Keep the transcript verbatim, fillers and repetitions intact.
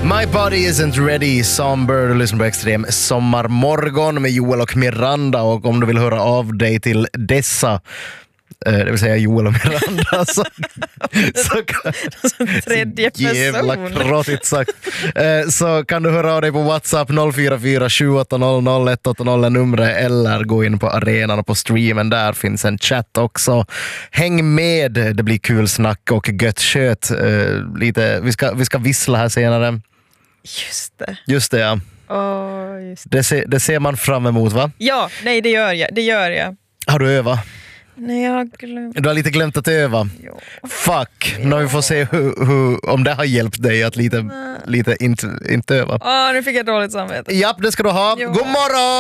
My body isn't ready, Songbird, och lyssnar på Extrem sommarmorgon med Joel och Miranda. Och om du vill höra av dig till dessa, det vill säga Joel och Miranda, så, så kan, tredje person. Jävla krottigt sagt. Så kan du höra av dig på WhatsApp noll fyra fyra sju åtta noll noll ett åtta noll numret, eller gå in på arenan och på streamen. Där finns en chatt också. Häng med, det blir kul snack och gött kött. Lite, vi ska, vi ska vissla här senare. Just det. Just det, ja. Oh, just det. Det, ser, det ser man fram emot, va? Ja, nej det gör jag. Det gör jag. Har du övat? Nej, jag har glömt. Du har lite glömt att öva. Jo. Fuck. Ja. Nu vi får se hur, hur, om det har hjälpt dig att lite, lite inte, inte öva. Åh, nu fick jag dåligt samvete. Japp, det ska du ha. Jo. God morgon!